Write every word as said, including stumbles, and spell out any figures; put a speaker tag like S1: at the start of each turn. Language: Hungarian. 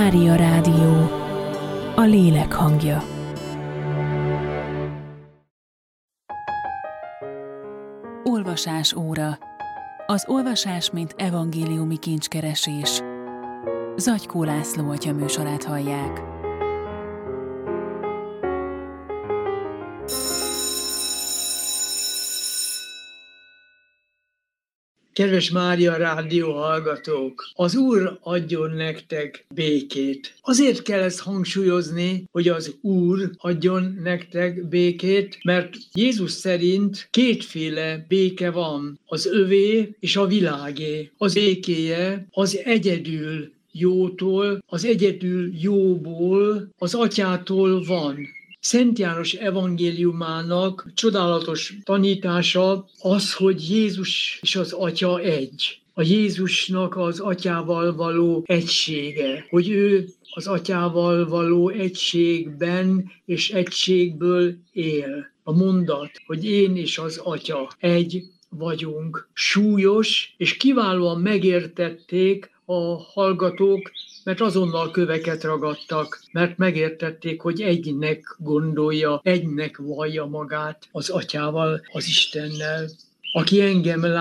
S1: Mária Rádió, a lélek hangja. Olvasás óra. Az olvasás, mint evangéliumi kincskeresés. Zagykó László atya műsorát hallják.
S2: Kedves Mária Rádió hallgatók! Az Úr adjon nektek békét. Azért kell ezt hangsúlyozni, hogy az Úr adjon nektek békét, mert Jézus szerint kétféle béke van, az övé és a világé. Az békéje az egyedül jótól, az egyedül jóból, az atyától van. Szent János evangéliumának csodálatos tanítása az, hogy Jézus és az Atya egy. A Jézusnak az Atyával való egysége, hogy ő az Atyával való egységben és egységből él. A mondat, hogy én és az Atya egy vagyunk, súlyos, és kiválóan megértették a hallgatók, mert azonnal köveket ragadtak, mert megértették, hogy egynek gondolja, egynek vallja magát az Atyával, az Istennel. Aki engem lát,